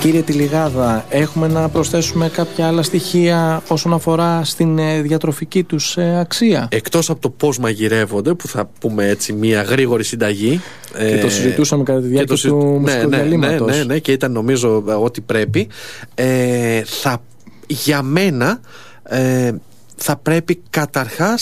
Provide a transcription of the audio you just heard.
Κύριε Τιλιγάδα, έχουμε να προσθέσουμε κάποια άλλα στοιχεία όσον αφορά στην διατροφική τους αξία? Εκτός από το πώς μαγειρεύονται, που θα πούμε έτσι μια γρήγορη συνταγή. Και το συζητούσαμε κατά τη διάρκεια του μουσικού διαλύματος. Ναι, και ήταν νομίζω ότι πρέπει. Για μένα θα πρέπει καταρχάς